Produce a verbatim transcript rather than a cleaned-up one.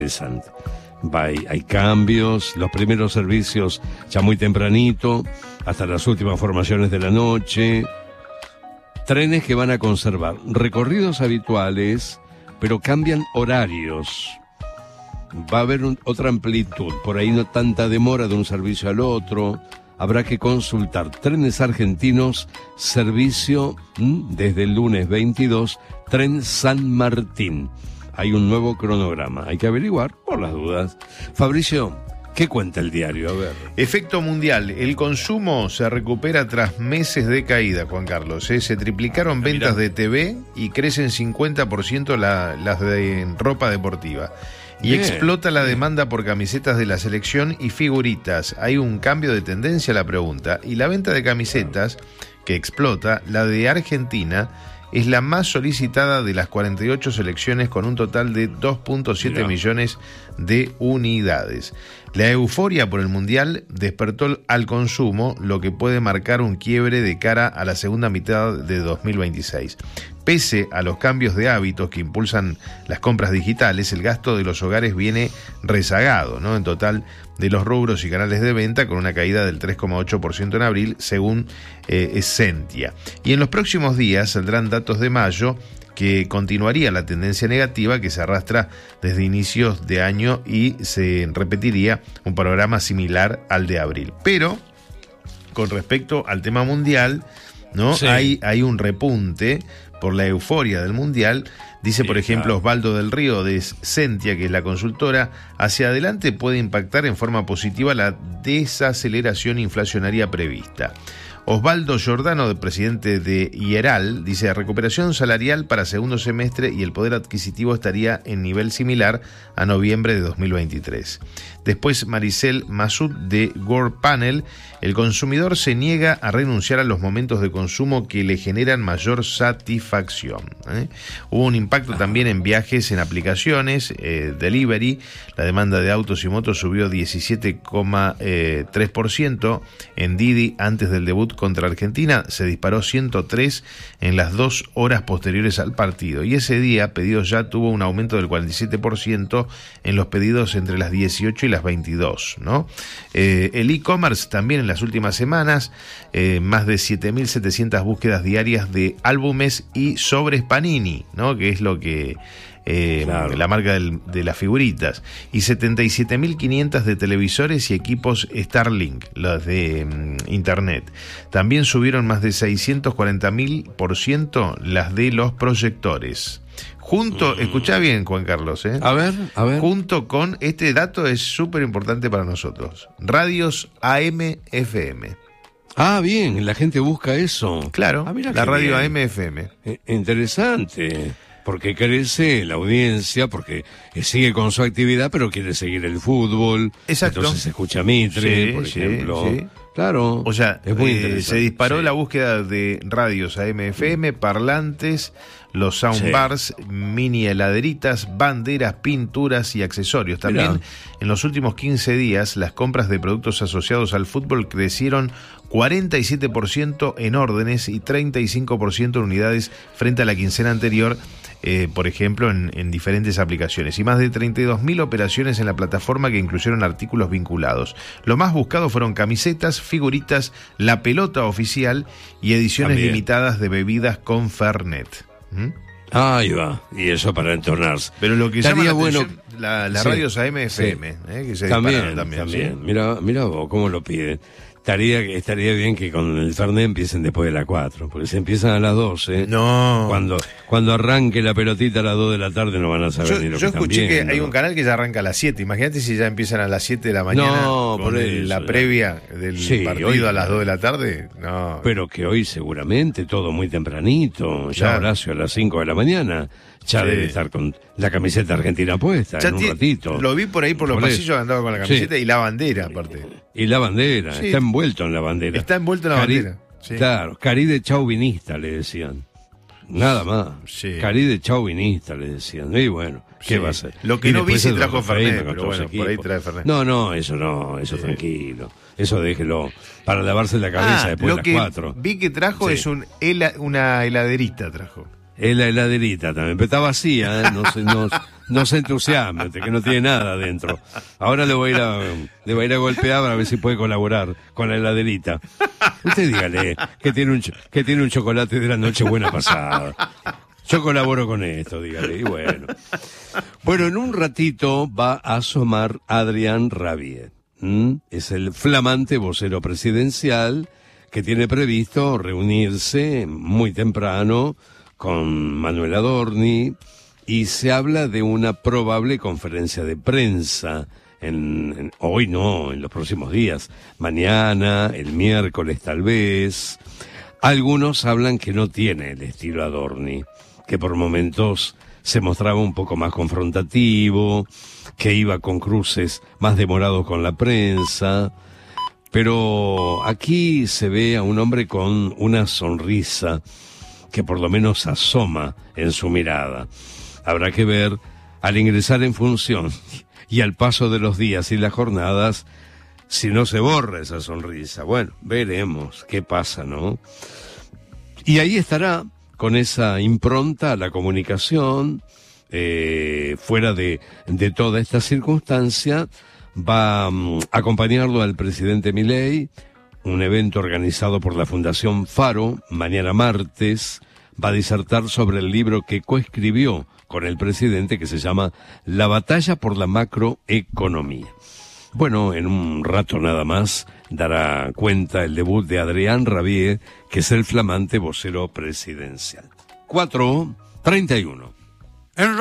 interesante. Hay, hay cambios, los primeros servicios ya muy tempranito, hasta las últimas formaciones de la noche. Trenes que van a conservar recorridos habituales, pero cambian horarios. Va a haber un, otra amplitud, por ahí no tanta demora de un servicio al otro. Habrá que consultar. Trenes Argentinos, servicio ¿m? desde el lunes veintidós, Tren San Martín. Hay un nuevo cronograma, hay que averiguar por las dudas. Fabricio, ¿qué cuenta el diario? A ver. Efecto mundial. El consumo se recupera tras meses de caída, Juan Carlos. ¿eh? Se triplicaron ah, ventas mirá. de T V y crecen cincuenta por ciento la, las de ropa deportiva. Y bien, explota la demanda por camisetas de la selección y figuritas. Hay un cambio de tendencia, la pregunta. Y la venta de camisetas que explota, la de Argentina, es la más solicitada de las cuarenta y ocho selecciones, con un total de dos punto siete millones de unidades. La euforia por el Mundial despertó al consumo, lo que puede marcar un quiebre de cara a la segunda mitad de dos mil veintiséis. Pese a los cambios de hábitos que impulsan las compras digitales, el gasto de los hogares viene rezagado, ¿no? En total, de los rubros y canales de venta, con una caída del tres coma ocho por ciento en abril, según eh, Essentia. Y en los próximos días saldrán datos de mayo, que continuaría la tendencia negativa que se arrastra desde inicios de año y se repetiría un panorama similar al de abril. Pero, con respecto al tema mundial, ¿no? Sí. Hay, hay un repunte por la euforia del Mundial. Dice, sí, por ejemplo, claro. Osvaldo del Río de Sentia, que es la consultora, hacia adelante puede impactar en forma positiva la desaceleración inflacionaria prevista. Osvaldo Giordano, presidente de Ieral, dice: recuperación salarial para segundo semestre y el poder adquisitivo estaría en nivel similar a noviembre de dos mil veintitrés. Después, Maricel Masud de World Panel: el consumidor se niega a renunciar a los momentos de consumo que le generan mayor satisfacción. ¿eh? Hubo un impacto también en viajes, en aplicaciones, eh, delivery. La demanda de autos y motos subió diecisiete coma tres por ciento en Didi antes del debut contra Argentina. Se disparó ciento tres en las dos horas posteriores al partido. Y ese día, Pedidos Ya tuvo un aumento del cuarenta y siete por ciento en los pedidos entre las dieciocho y las veintidós, ¿no? Eh, el e-commerce también en las últimas semanas, eh, más de siete mil setecientas búsquedas diarias de álbumes y sobres Panini, ¿no? Que es lo que... Eh, claro. La marca del, de las figuritas, y setenta y siete mil quinientos de televisores y equipos Starlink, los de um, internet. También subieron más de seiscientos cuarenta mil por ciento las de los proyectores. Junto, mm. escuchá bien, Juan Carlos, ¿eh? A ver, a ver. Junto con, este dato es súper importante para nosotros, radios A M F M. Ah, bien, la gente busca eso. Claro, ah, la radio A M F M. Eh, interesante. Porque crece la audiencia, porque sigue con su actividad, pero quiere seguir el fútbol. Exacto. Entonces escucha Mitre, sí, por sí, ejemplo. Sí. Claro. O sea, es muy eh, interesante. Se disparó sí. la búsqueda de radios A M F M, parlantes, los soundbars, sí. mini heladeritas, banderas, pinturas y accesorios. También, mirá, en los últimos quince días, las compras de productos asociados al fútbol crecieron cuarenta y siete por ciento en órdenes y treinta y cinco por ciento en unidades frente a la quincena anterior. Eh, por ejemplo, en, en diferentes aplicaciones, y más de treinta y dos mil operaciones en la plataforma que incluyeron artículos vinculados. Lo más buscado fueron camisetas, figuritas, la pelota oficial y ediciones También. limitadas de bebidas con Fernet. ¿Mm? Ahí va, y eso para entornarse. Pero lo que llama la bueno, atención, la, las sí, radios A M F M, sí. eh, que se también, también. también. ¿sí? Mira, mira vos cómo lo piden. Estaría, estaría bien que con el Fernet empiecen después de las cuatro, porque si empiezan a las doce, no. cuando cuando arranque la pelotita a las dos de la tarde no van a saber yo, ni lo yo que escuché están viendo, que hay ¿no? un canal que ya arranca a las siete. Imagínate si ya empiezan a las siete de la mañana no, con el, eso, la ya. previa del sí, partido hoy, a las dos de la tarde. No. Pero que hoy seguramente todo muy tempranito, ya claro. Horacio a las cinco de la mañana, ya sí. debe estar con la camiseta argentina puesta ya en un ti, ratito. Lo vi por ahí por los por pasillos, andaba con la camiseta sí. y la bandera aparte. Y la bandera, sí. está envuelto en la bandera. Está envuelto en la Cari, bandera. Sí. Claro, Caribe chauvinista le decían. Nada más. Sí. Caribe chauvinista le decían. Y bueno, ¿qué sí. va a ser? Lo que y no vi si trajo Fernet, pero bueno, equipos. por ahí trae Fernet. No, no, eso no, eso sí. tranquilo. Eso déjelo para lavarse la cabeza ah, después de las que cuatro. Vi que trajo sí. es un hela, una heladerita trajo. es la heladerita también, pero está vacía, ¿eh? no se, no, no se entusiasme, que no tiene nada adentro. Ahora le voy a ir a, le voy a ir a golpear a ver si puede colaborar con la heladerita. Usted dígale que tiene un, que tiene un chocolate de la Nochebuena pasada. Yo colaboro con esto, dígale, y bueno. Bueno, en un ratito va a asomar Adrián Rabier. ¿Mm? Es el flamante vocero presidencial que tiene previsto reunirse muy temprano con Manuel Adorni, y se habla de una probable conferencia de prensa, en, en, hoy no, en los próximos días, mañana, el miércoles tal vez. Algunos hablan que no tiene el estilo Adorni, que por momentos se mostraba un poco más confrontativo, que iba con cruces más demorados con la prensa, pero aquí se ve a un hombre con una sonrisa que por lo menos asoma en su mirada. Habrá que ver, al ingresar en función y al paso de los días y las jornadas, si no se borra esa sonrisa. Bueno, veremos qué pasa, ¿no? Y ahí estará, con esa impronta a la comunicación, eh, fuera de, de toda esta circunstancia, va um, a acompañarlo al presidente Milei, un evento organizado por la Fundación Faro, mañana martes. Va a disertar sobre el libro que coescribió con el presidente, que se llama La batalla por la macroeconomía. Bueno, en un rato nada más dará cuenta el debut de Adrián Rabier, que es el flamante vocero presidencial. cuatro treinta y uno.